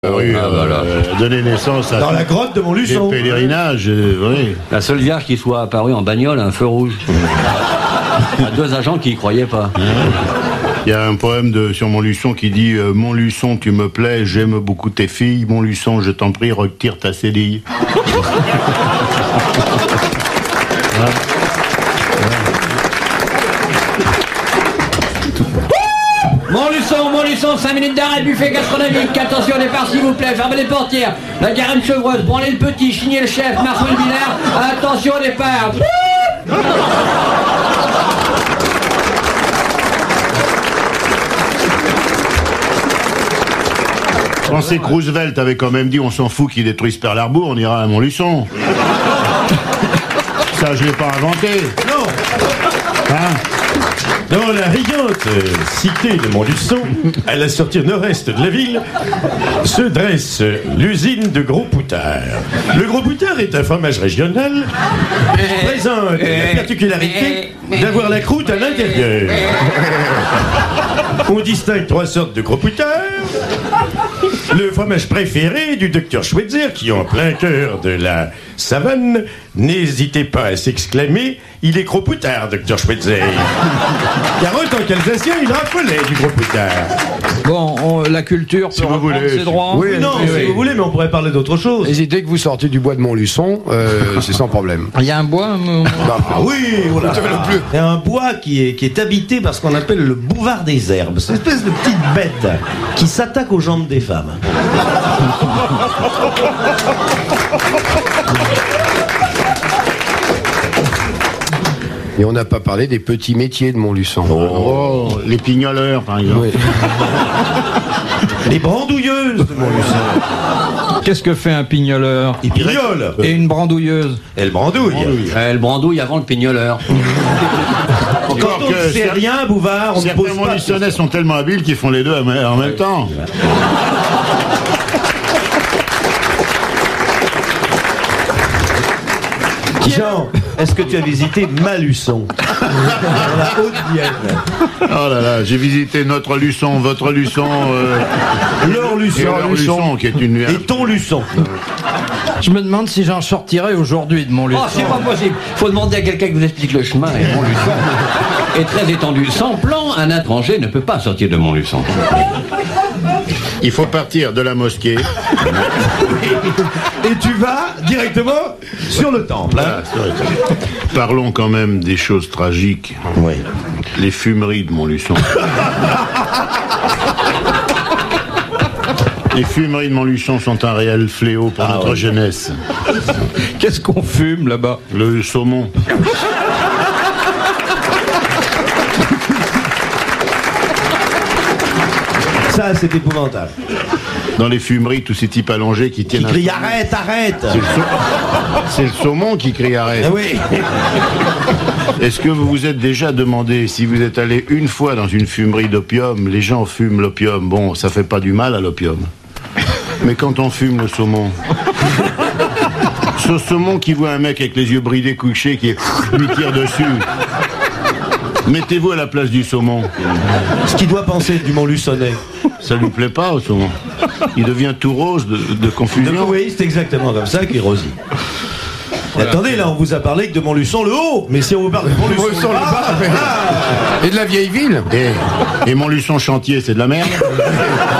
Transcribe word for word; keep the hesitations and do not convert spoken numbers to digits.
Oui, ah, euh, voilà. euh, donner naissance à dans la grotte de Montluçon. des pèlerinages, euh, oui. La seule vierge qui soit apparue en bagnole à un feu rouge. Il y a deux agents qui y croyaient pas. Il y a un poème de, sur Montluçon qui dit euh, « Montluçon, tu me plais, j'aime beaucoup tes filles. Montluçon, je t'en prie, retire ta cédille. » Montluçon, Montluçon, cinq minutes d'arrêt, buffet gastronomique. Attention, départ s'il vous plaît, fermez les portières. La Garenne Chevreuse, branlez le petit, chignez le chef, Marcel Villard. Attention, départ. Je pensais que Roosevelt avait quand même dit « On s'en fout qu'ils détruisent Pearl Harbor, on ira à Montluçon. » Ça, je l'ai pas inventé. Non. Hein? Dans la riante cité de Montluçon, à la sortie nord-est de la ville, se dresse l'usine de Gros Poutard. Le Gros Poutard est un fromage régional qui présente la particularité d'avoir la croûte à l'intérieur. On distingue trois sortes de Gros Poutard. Le fromage préféré du docteur Schweitzer, qui en plein cœur de la savane, n'hésitez pas à s'exclamer, il est Gros Poutard, docteur Schweitzer. Car autant qu'Alsacien, il raffolait du Gros Poutard. Bon, on, la culture peut Si vous reprendre voulez, ses si- droits. Oui, non, Oui, si oui. vous voulez, mais on pourrait parler d'autre chose. Et dès que vous sortez du bois de Montluçon, euh, c'est sans problème. Il y a un bois. euh, Ah oui, voilà. Il y a un bois qui est, qui est habité par ce qu'on appelle le bouvard des herbes. C'est une espèce de petite bête qui s'attaque aux jambes des femmes. Et on n'a pas parlé des petits métiers de Montluçon. Oh, les pignoleurs, par exemple. Oui. Les brandouilleuses de Montluçon. Qu'est-ce que fait un pignoleur Ils pignolent. et une brandouilleuse? Elle brandouille. Elle brandouille avant le pignoleur. Quand on que ne sait cer- rien, Bouvard, on ne pose Certains pas. Montluçonnais sont tellement habiles qu'ils font les deux en même- en même temps. Jean, est-ce que tu as visité Maluçon? Dans la Haute-Vienne. Oh là là, j'ai visité notre Luçon, votre Luçon, euh, Leur et Luçon. leur Luçon, qui est une... Et ton Luçon. Je me demande si j'en sortirais aujourd'hui de mon lieu. Oh, c'est pas possible. Faut demander à quelqu'un qui vous explique le chemin. Et Montluçon est très étendu. Sans plan, un étranger ne peut pas sortir de Montluçon. Il faut partir de la mosquée. Et tu vas directement sur le temple. Hein? Voilà, c'est vrai. Parlons quand même des choses tragiques. Oui. Les fumeries de Montluçon. Les fumeries de Montluçon sont un réel fléau pour Ah notre ouais. jeunesse. Qu'est-ce qu'on fume là-bas? Le saumon. Ça, c'est épouvantable. Dans les fumeries, tous ces types allongés qui Qui tiennent... un- crie arrête, arrête. C'est le, sau- c'est le saumon qui crie arrête. Ah oui. Est-ce que vous vous êtes déjà demandé si vous êtes allé une fois dans une fumerie d'opium, les gens fument l'opium, bon, ça fait pas du mal à l'opium. Mais quand on fume le saumon, ce saumon qui voit un mec avec les yeux bridés couchés qui lui tire dessus, mettez-vous à la place du saumon. Ce qu'il doit penser du Montluçonnais. Ça lui plaît pas au saumon. Il devient tout rose de, de confusion. Oui, c'est exactement comme ça qu'il rosit. Et attendez, là, on vous a parlé que de Montluçon le haut. Mais si on vous parle de Montluçon le Montluçon le bas, bas, ah, Et de la vieille ville. Et, et Montluçon chantier, c'est de la merde.